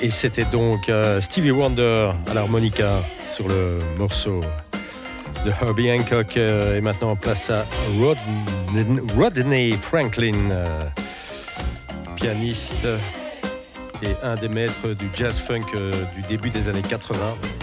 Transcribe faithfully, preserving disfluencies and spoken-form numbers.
Et c'était donc euh, Stevie Wonder à l'harmonica sur le morceau de Herbie Hancock. Euh, et maintenant, place à Rod... Rodney Franklin, euh, pianiste et un des maîtres du jazz funk euh, du début des années quatre-vingts.